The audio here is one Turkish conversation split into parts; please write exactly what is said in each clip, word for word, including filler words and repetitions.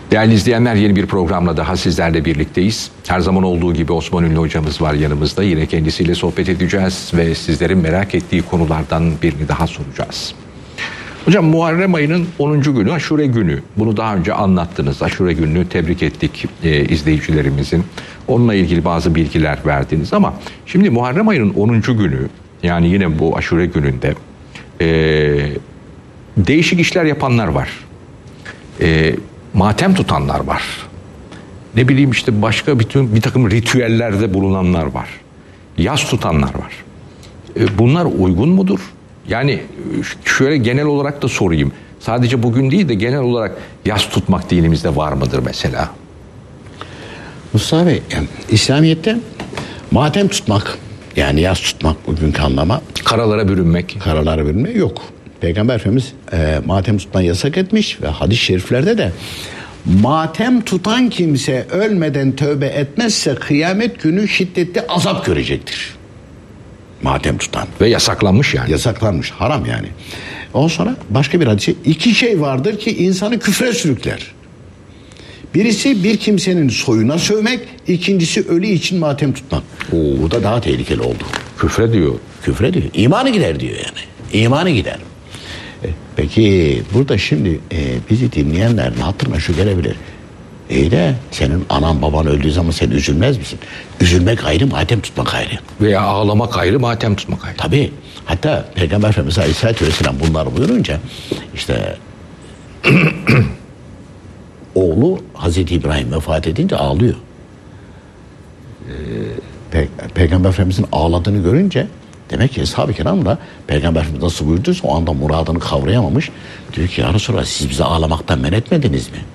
Değerli izleyenler, yeni bir programla daha sizlerle birlikteyiz. Her zaman olduğu gibi Osman Ünlü hocamız var yanımızda. Yine kendisiyle sohbet edeceğiz ve sizlerin merak ettiği konulardan birini daha soracağız. Hocam, Muharrem ayının onuncu günü Aşure günü. Bunu daha önce anlattınız. Aşure gününü tebrik ettik e, izleyicilerimizin. Onunla ilgili bazı bilgiler verdiniz ama şimdi Muharrem ayının onuncu günü, yani yine bu Aşure gününde e, değişik işler yapanlar var. E, matem tutanlar var. Ne bileyim işte başka bütün bir takım ritüellerde bulunanlar var. Yas tutanlar var. E, bunlar uygun mudur? Yani şöyle genel olarak da sorayım. Sadece bugün değil de genel olarak yas tutmak dinimizde var mıdır mesela? Mustafa Bey, yani İslamiyet'te matem tutmak, yani yas tutmak bugünkü anlama. Karalara bürünmek. Karalara bürünmek yok. Peygamber Efendimiz e, matem tutmayı yasak etmiş ve hadis-i şeriflerde de matem tutan kimse ölmeden tövbe etmezse kıyamet günü şiddetli azap görecektir. Matem tutan. Ve yasaklanmış yani. Yasaklanmış, haram yani. Ondan sonra başka bir hadis. İki şey vardır ki insanı küfre sürükler. Birisi bir kimsenin soyuna sövmek, ikincisi ölü için matem tutmak. Oo, bu da daha tehlikeli oldu. Küfre diyor. Küfre diyor. İmanı gider diyor yani. İmanı gider. E, peki burada şimdi e, bizi dinleyenlerin hatırına şu gelebilir. İyi de senin anan baban öldüğü zaman sen üzülmez misin? Üzülmek ayrı, matem tutmak ayrı. Veya ağlamak ayrı, matem tutmak ayrı. Tabii. Hatta Peygamber Efendimiz Aleyhisselatü Vesselam bunları buyurunca işte oğlu Hazreti İbrahim vefat edince ağlıyor. Ee, Pe- Peygamber Efendimiz'in ağladığını görünce demek ki Eshab-ı Kiram da Peygamber Efendimiz nasıl buyurduysa o anda muradını kavrayamamış. Diyor ki ya Resulallah, siz bizi ağlamaktan men etmediniz mi?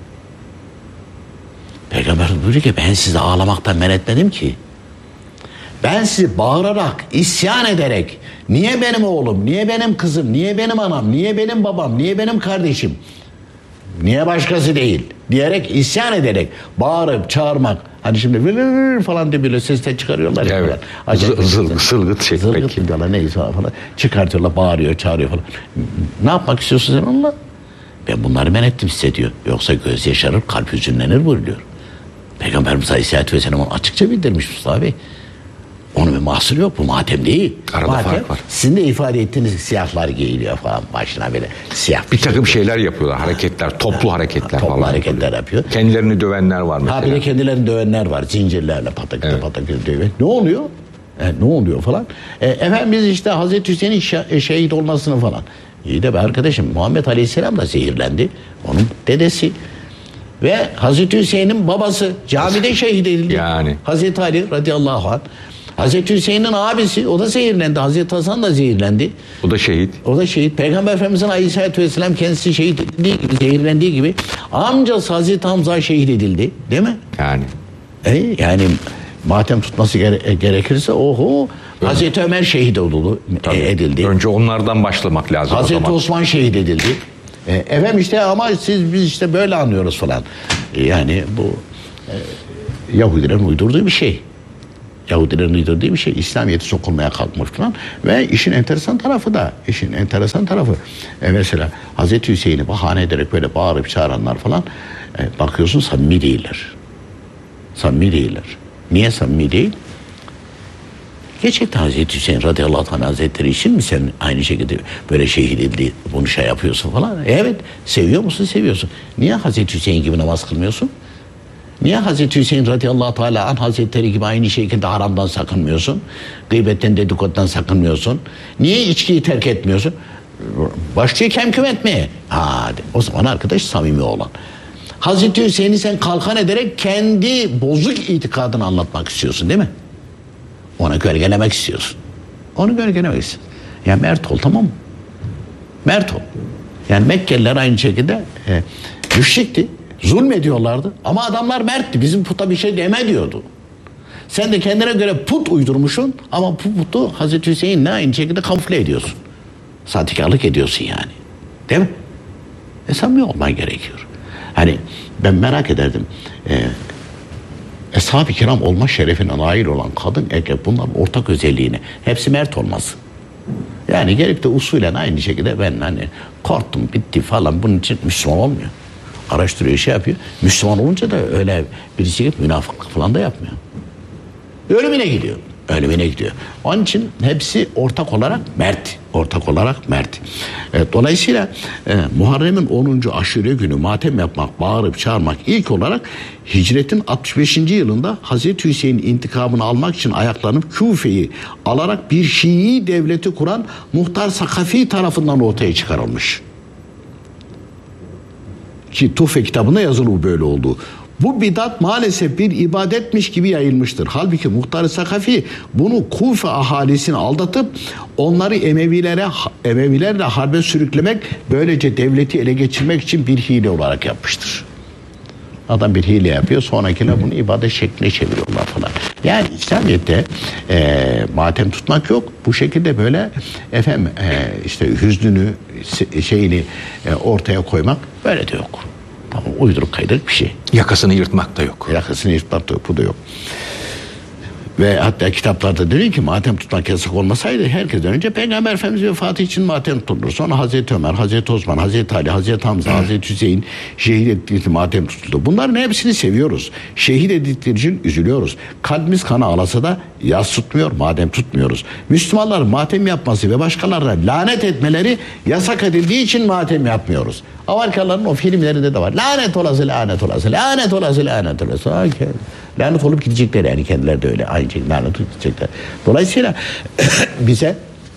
Peygamber buyuruyor ki ben sizi ağlamaktan men etmedim ki. Ben sizi bağırarak, isyan ederek, niye benim oğlum, niye benim kızım, niye benim anam, niye benim babam, niye benim kardeşim, niye başkası değil diyerek, isyan ederek, bağırıp çağırmak. Hani şimdi vırır falan diye böyle sesten çıkarıyorlar ya. Evet. Acayip Zılgıt, zılgıt çekmek. Zılgıt diyorlar, neyse falan. Çıkartıyorlar, bağırıyor, çağırıyor falan. Ne yapmak istiyorsun sen onunla? Ben bunları men ettim size diyor. Yoksa göz yaşarır, kalp hüzünlenir buyuruyor. Peygamberimiz Aleyhisselatü Vesselam açıkça bildirmiş Mustafa Bey. Onun bir mahsuru yok, bu matem değil. Arada matem, fark var. Sizin de ifade ettiğiniz siyahlar giyiliyor falan başına böyle siyah. Bir takım şeyler yapıyorlar, hareketler, toplu hareketler Toplu falan. hareketler yapıyor. Kendilerini dövenler var mesela. Ha bir de kendilerini dövenler var, zincirlerle pataküte Evet. pataküte dövüyor. Ne oluyor? E, ne oluyor falan. E, Efendimiz işte Hazreti Hüseyin'in şa- şehit olmasını falan. İyi de be arkadaşım, Muhammed Aleyhisselam da zehirlendi. Onun dedesi. Ve Hazreti Hüseyin'in babası camide şehit edildi. Yani. Hazreti Ali radıyallahu anh. Hazreti Hüseyin'in abisi, o da zehirlendi. Hazreti Hasan da zehirlendi. O da şehit. O da şehit. Peygamber Efendimiz'in Aleyhisselatü Vesselam kendisi şehit edildiği gibi, zehirlendiği gibi amcası Hazreti Hamza şehit edildi. Değil mi? Yani. E, yani matem tutması gere- gerekirse oho. Evet. Hazreti Ömer şehit oldu, e, edildi. Önce onlardan başlamak lazım Hazreti o zaman. Osman şehit edildi. E, efendim işte ama siz biz işte böyle anlıyoruz falan. E, yani bu e, Yahudilerin uydurduğu bir şey. Yahudilerin uydurduğu bir şey. İslamiyet'i sokulmaya kalkmış falan. Ve işin enteresan tarafı da, işin enteresan tarafı e, mesela Hazreti Hüseyin'i bahane ederek böyle bağırıp çağıranlar falan e, bakıyorsun samimi değiller. Samimi değiller. Niye samimi değil? Gerçekten Hazreti Hüseyin radıyallahu anh hazretleri için mi sen aynı şekilde böyle şehit edildi, bunu şey yapıyorsun falan? E evet, seviyor musun? Seviyorsun. Niye Hazreti Hüseyin gibi namaz kılmıyorsun? Niye Hazreti Hüseyin radıyallahu teala anh hazretleri gibi aynı şekilde haramdan sakınmıyorsun? Gıybetten, dedikodudan sakınmıyorsun? Niye içkiyi terk etmiyorsun? Başlıyor kemküm etmeye. Ha, o zaman arkadaş samimi olan. Hazreti Hüseyin'i sen kalkan ederek kendi bozuk itikadını anlatmak istiyorsun değil mi? Ona gölgelemek istiyorsun. Onu gölgelemek istiyorsun. Ya mert ol, tamam mı? Mert ol. Yani Mekkeliler aynı şekilde e, müşrikti. Zulmediyorlardı. Ama adamlar mertti. Bizim puta bir şey deme diyordu. Sen de kendine göre put uydurmuşsun ama bu putu Hazreti Hüseyin'le aynı şekilde kamufle ediyorsun. Sahtekarlık ediyorsun yani. Değil mi? E samimi olman gerekiyor. Hani ben merak ederdim. E, Eshab-ı Kiram olma şerefine nail olan kadın erkek bunların ortak özelliğini. Hepsi mert olması. Yani gelip de usulen aynı şekilde ben hani korktum bitti falan bunun için Müslüman olmuyor. araştırıyor, şey yapıyor. Müslüman olunca da öyle birisi gibi münafıklık falan da yapmıyor. Ölümüne gidiyor. Ölümüne gidiyor. Onun için hepsi ortak olarak mert. Ortak olarak mert. Evet, dolayısıyla e, Muharrem'in onuncu aşure günü matem yapmak, bağırıp çağırmak ilk olarak hicretin altmış beşinci yılında Hazreti Hüseyin'in intikamını almak için ayaklanıp Küfe'yi alarak bir Şii devleti kuran Muhtar Sakafi tarafından ortaya çıkarılmış. Ki Tuhfe kitabında yazılı böyle olduğu. Bu bidat maalesef bir ibadetmiş gibi yayılmıştır. Halbuki Muhtar-ı Sakafi bunu Kufe ahalisini aldatıp onları Emevilere Emevilerle harbe sürüklemek, böylece devleti ele geçirmek için bir hile olarak yapmıştır. Adam bir hile yapıyor, sonrakiler bunu ibadet şekline çeviriyorlar falan. Yani İslamiyet'te e, matem tutmak yok. Bu şekilde böyle efendim e, işte hüznünü şeyini e, ortaya koymak böyle de yok. Tamam, uyduruk kaydırık bir şey. Yakasını yırtmak da yok. Yakasını yırtmak da yok, bu da yok. Ve hatta kitaplarda diyor ki matem tutmak yasak olmasaydı herkesten önce Peygamber Efendimiz vefatı için matem tutulur. Sonra Hazreti Ömer, Hazreti Osman, Hazreti Ali, Hazreti Hamza, Hazreti Hüseyin şehit edildikleri için matem tutuldu. Bunların hepsini seviyoruz. Şehit edildikleri için üzülüyoruz. Kalbimiz kana ağlasa da yas tutmuyor, matem tutmuyoruz. Müslümanlar matem yapması ve başkalarına lanet etmeleri yasak edildiği için matem yapmıyoruz. Amerikalıların o filmlerinde de var. Lanet olası, lanet olası, lanet olası, lanet olası. Okay. Lanet olup gidecekler yani, kendileri de öyle. Aynı şekilde lanet olup gidecekler. Dolayısıyla bize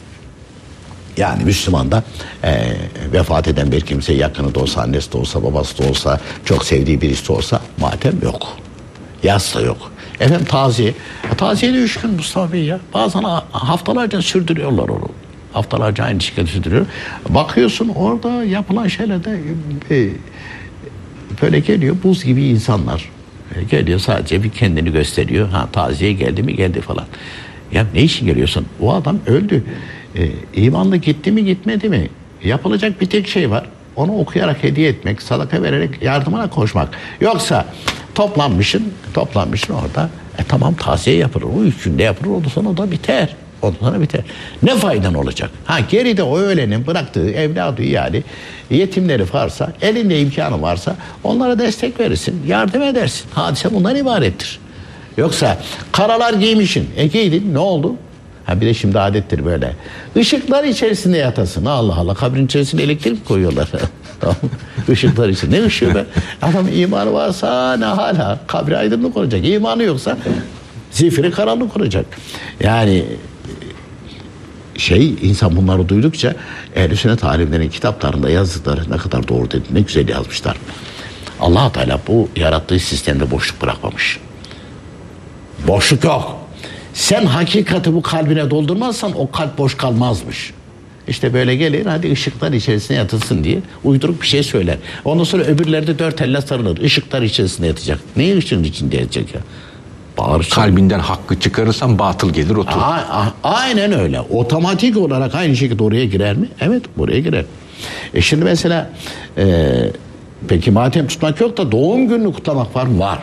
yani Müslüman'da e, vefat eden bir kimse, yakını da olsa, annesi de olsa, babası da olsa, çok sevdiği birisi de olsa matem yok. Yas da yok. Efendim taziye. Taziye de üç gün Mustafa Bey ya. Bazen haftalarca sürdürüyorlar onu. Haftalarca aynı şekilde sürdürüyor. Bakıyorsun orada yapılan şeylerde e, böyle geliyor buz gibi insanlar. E, geliyor sadece bir kendini gösteriyor. Ha taziye geldi mi geldi falan. Ya ne için geliyorsun? O adam öldü. E, imanla gitti mi gitmedi mi? Yapılacak bir tek şey var. Onu okuyarak hediye etmek, sadaka vererek yardımına koşmak. Yoksa toplanmışsın, toplanmışsın orada. E tamam taziye yapılır. O üç günde yapılır. Ondan sonra o da biter. Ondan sonra biter. Ne faydan olacak? Ha geride o ölenin bıraktığı evladı yani yetimleri varsa, elinde imkanı varsa onlara destek verirsin, yardım edersin. Hadise bundan ibarettir. Yoksa karalar giymişsin. E giydin ne oldu? Ha bir de şimdi adettir böyle. Işıklar içerisinde yatasın. Allah Allah, kabrin içerisinde elektrik mi koyuyorlar? Tamam. Işıklar içerisinde. Ne ışığı be? Adam imanı varsa ne hala? Kabri aydınlık olacak. İmanı yoksa zifiri karanlık olacak. Yani şey, insan bunları duydukça Ehl-i Sünnet alimlerin kitaplarında yazdıkları ne kadar doğru dedi, ne güzel yazmışlar. Allah Teala bu yarattığı sistemde boşluk bırakmamış. Boşluk yok. Sen hakikati bu kalbine doldurmazsan o kalp boş kalmazmış. İşte böyle gelir, hadi ışıklar içerisine yatılsın diye uyduruk bir şey söyler. Ondan sonra öbürleri de dört elle sarılır. Işıklar içerisinde yatacak. Neyin ışığın içinde yatacak ya? Bağırışın. Kalbinden hakkı çıkarırsan batıl gelir otur. A- a- aynen öyle. Otomatik olarak aynı şekilde oraya girer mi? Evet, buraya girer. E şimdi mesela e, peki matem tutmak yok da doğum gününü kutlamak var mı? Var.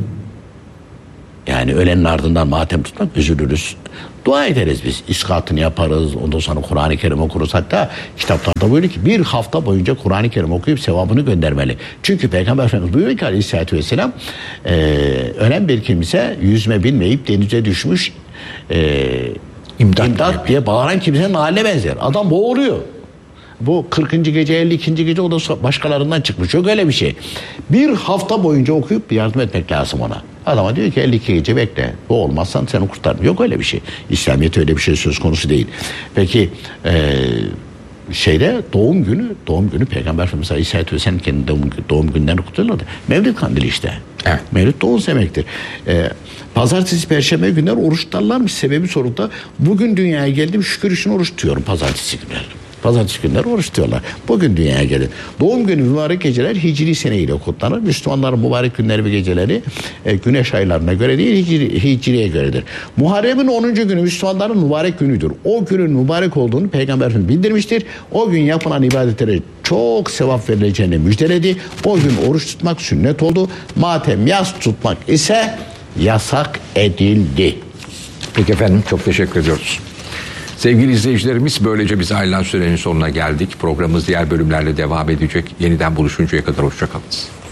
Yani ölenin ardından matem tutmak, üzülürüz. Dua ederiz biz. İskatını yaparız. Ondan sonra Kur'an-ı Kerim okuruz. Hatta kitaplarda böyle ki bir hafta boyunca Kur'an-ı Kerim okuyup sevabını göndermeli. Çünkü Peygamber Efendimiz buyuruyor ki Aleyhisselatü Vesselam e, ölen bir kimse yüzme bilmeyip denize düşmüş e, imdat, imdat diye bağıran kimsenin haline benzer. Adam boğuluyor. Bu kırkıncı gece, elli ikinci gece o da başkalarından çıkmış. Yok öyle bir şey. Bir hafta boyunca okuyup yardım etmek lazım ona. Adama diyor ki elli iki gece bekle. Bu olmazsan seni kurtarmıyor. Yok öyle bir şey. İslamiyet öyle bir şey söz konusu değil. Peki e, şeyde doğum günü, doğum günü Peygamber Efendimiz Aleyhisselatü Vesselam kendi doğum, doğum günlerini kutluyorlardı. Mevlid kandili işte. Evet. Mevlid doğum demektir. E, pazartesi, perşembe günler oruç tutarlarmış. Sebebi soruldu. Bugün dünyaya geldim, şükür için oruç tutuyorum pazartesi günler. Pazartesi günleri oruç tutuyorlar. Bugün dünyaya gelin. Doğum günü mübarek geceler hicri seneyle kutlanır. Müslümanların mübarek günleri ve geceleri e, güneş aylarına göre değil, hicri, hicriye göredir. Muharrem'in onuncu günü Müslümanların mübarek günüdür. O günün mübarek olduğunu Peygamber Efendimiz bildirmiştir. O gün yapılan ibadetlere çok sevap verileceğini müjdeledi. O gün oruç tutmak sünnet oldu. Matem, yas tutmak ise yasak edildi. Peki efendim, çok teşekkür ediyoruz. Sevgili izleyicilerimiz, böylece biz ayrılan sürenin sonuna geldik. Programımız diğer bölümlerle devam edecek. Yeniden buluşuncaya kadar hoşça kalın.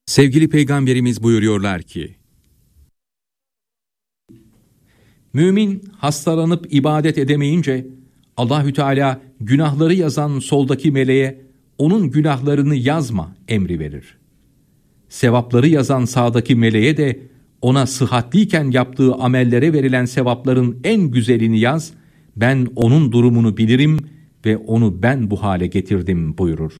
Sevgili Peygamberimiz buyuruyorlar ki, mümin hastalanıp ibadet edemeyince Allahü Teala günahları yazan soldaki meleğe onun günahlarını yazma emri verir. Sevapları yazan sağdaki meleğe de ona sıhhatliyken yaptığı amellere verilen sevapların en güzelini yaz, ben onun durumunu bilirim ve onu ben bu hale getirdim buyurur.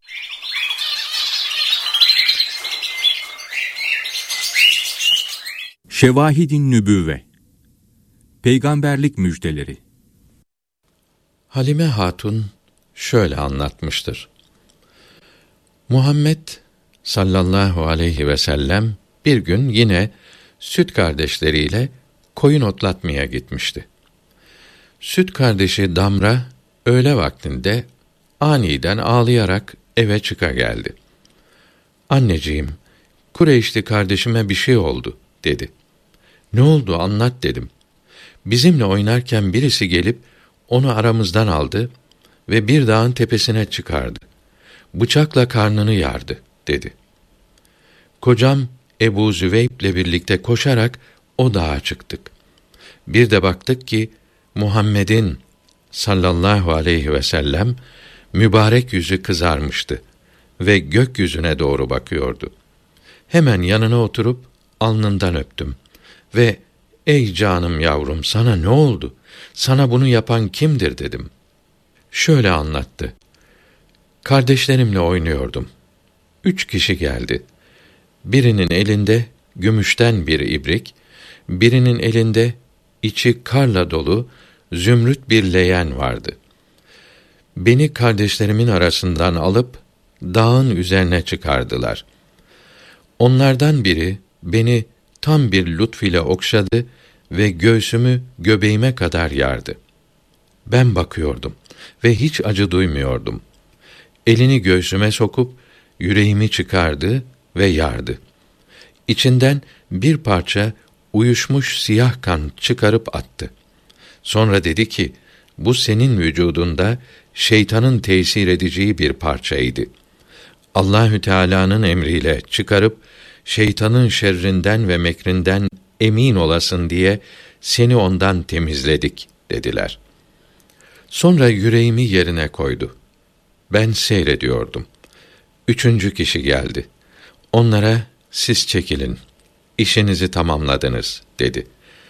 Şevahid-i Nübüvve, Peygamberlik müjdeleri. Halime Hatun şöyle anlatmıştır. Muhammed sallallahu aleyhi ve sellem bir gün yine süt kardeşleriyle koyun otlatmaya gitmişti. Süt kardeşi Damra öğle vaktinde aniden ağlayarak eve çıka geldi. Anneciğim, Kureyşli kardeşime bir şey oldu dedi. Ne oldu anlat dedim. Bizimle oynarken birisi gelip onu aramızdan aldı ve bir dağın tepesine çıkardı. Bıçakla karnını yardı dedi. Kocam Ebu Züveyb'le birlikte koşarak o dağa çıktık. Bir de baktık ki Muhammed'in sallallahu aleyhi ve sellem mübarek yüzü kızarmıştı ve gökyüzüne doğru bakıyordu. Hemen yanına oturup alnından öptüm ve ey canım yavrum sana ne oldu? Sana bunu yapan kimdir dedim. Şöyle anlattı. Kardeşlerimle oynuyordum. Üç kişi geldi. Birinin elinde gümüşten bir ibrik, birinin elinde içi karla dolu zümrüt bir leğen vardı. Beni kardeşlerimin arasından alıp dağın üzerine çıkardılar. Onlardan biri beni tam bir lütf ile okşadı ve göğsümü göbeğime kadar yardı. Ben bakıyordum ve hiç acı duymuyordum. Elini göğsüme sokup yüreğimi çıkardı ve yardı. İçinden bir parça uyuşmuş siyah kan çıkarıp attı. Sonra dedi ki, bu senin vücudunda şeytanın tesir edeceği bir parçaydı. Allahü Teala'nın emriyle çıkarıp şeytanın şerrinden ve mekrinden emin olasın diye seni ondan temizledik dediler. Sonra yüreğimi yerine koydu. Ben seyrediyordum. Üçüncü kişi geldi. Onlara siz çekilin, işinizi tamamladınız dedi.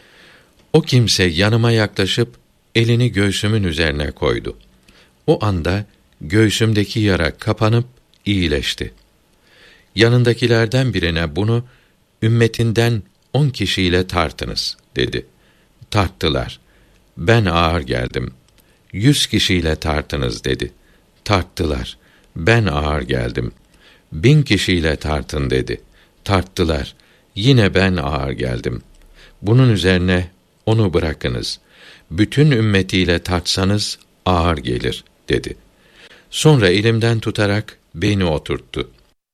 O kimse yanıma yaklaşıp elini göğsümün üzerine koydu. O anda göğsümdeki yara kapanıp iyileşti. Yanındakilerden birine bunu ümmetinden on kişiyle tartınız dedi. Tarttılar. Ben ağır geldim. Yüz kişiyle tartınız dedi. Tarttılar. Ben ağır geldim. Bin kişiyle tartın dedi. Tarttılar. Yine ben ağır geldim. Bunun üzerine onu bırakınız. Bütün ümmetiyle tartsanız ağır gelir dedi. Sonra elimden tutarak beni oturttu.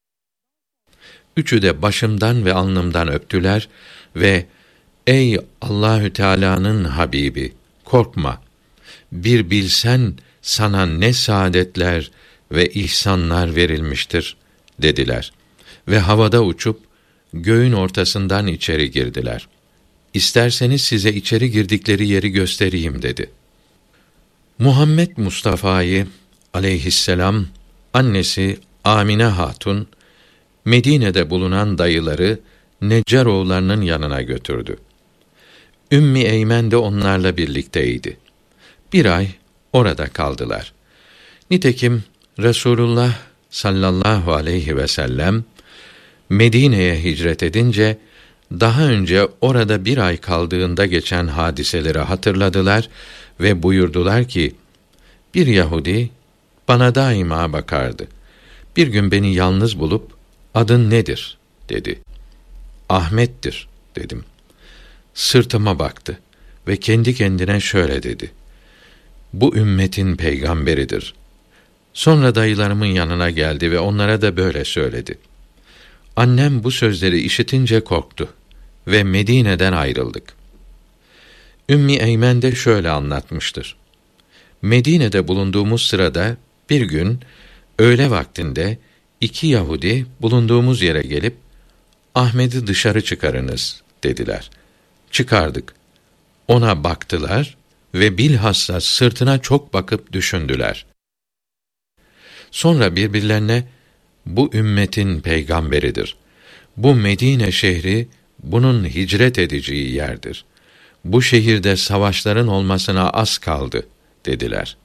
Üçü de başımdan ve alnımdan öptüler ve ey Allahü Teala'nın Habibi, korkma. Bir bilsen sana ne saadetler ve ihsanlar verilmiştir dediler. Ve havada uçup göğün ortasından içeri girdiler. İsterseniz size içeri girdikleri yeri göstereyim dedi. Muhammed Mustafa'yı aleyhisselam annesi Amine Hatun Medine'de bulunan dayıları Neccaroğullarının yanına götürdü. Ümmü Eymen de onlarla birlikteydi. Bir ay orada kaldılar. Nitekim Resulullah sallallahu aleyhi ve sellem Medine'ye hicret edince daha önce orada bir ay kaldığında geçen hadiseleri hatırladılar ve buyurdular ki, bir Yahudi bana daima bakardı. Bir gün beni yalnız bulup, adın nedir dedi. Ahmet'tir dedim. Sırtıma baktı ve kendi kendine şöyle dedi. Bu ümmetin peygamberidir. Sonra dayılarımın yanına geldi ve onlara da böyle söyledi. Annem bu sözleri işitince korktu ve Medine'den ayrıldık. Ümmü Eymen de şöyle anlatmıştır. Medine'de bulunduğumuz sırada bir gün öğle vaktinde iki Yahudi bulunduğumuz yere gelip Ahmet'i dışarı çıkarınız dediler. Çıkardık. Ona baktılar ve bilhassa sırtına çok bakıp düşündüler. Sonra birbirlerine, bu ümmetin peygamberidir. Bu Medine şehri bunun hicret edeceği yerdir. Bu şehirde savaşların olmasına az kaldı dediler.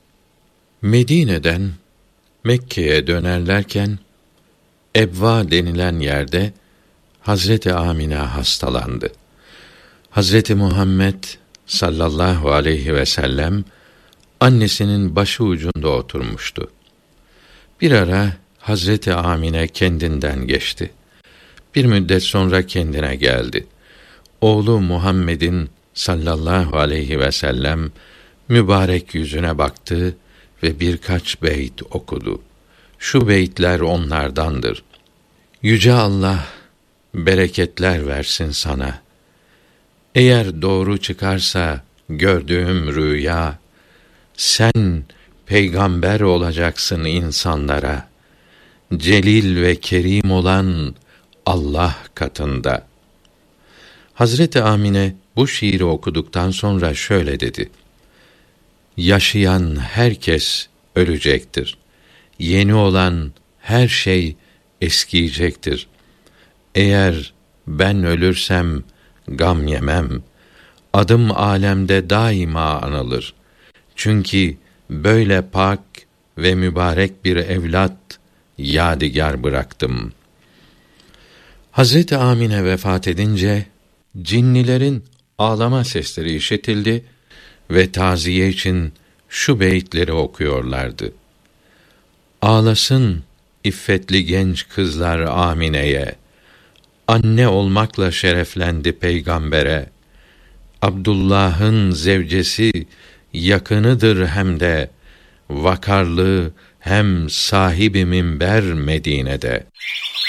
Medine'den Mekke'ye dönerlerken Ebva denilen yerde Hazreti Amine hastalandı. Hazreti Muhammed sallallahu aleyhi ve sellem annesinin başı ucunda oturmuştu. Bir ara Hazreti Amine kendinden geçti. Bir müddet sonra kendine geldi. Oğlu Muhammed'in sallallahu aleyhi ve sellem mübarek yüzüne baktı ve birkaç beyt okudu. Şu beytler onlardandır. Yüce Allah bereketler versin sana. Eğer doğru çıkarsa gördüğüm rüya, sen peygamber olacaksın insanlara. Celil ve kerim olan Allah katında. Hazreti Amine bu şiiri okuduktan sonra şöyle dedi: yaşayan herkes ölecektir. Yeni olan her şey eskiyecektir. Eğer ben ölürsem gam yemem. Adım alemde daima anılır. Çünkü böyle pak ve mübarek bir evlat yadigar bıraktım. Hazreti Amine vefat edince cinnilerin ağlama sesleri işitildi ve taziye için şu beytleri okuyorlardı. Ağlasın iffetli genç kızlar Amine'ye. Anne olmakla şereflendi peygambere. Abdullah'ın zevcesi yakınıdır hem de, vakarlı hem sahibi minber Medine'de.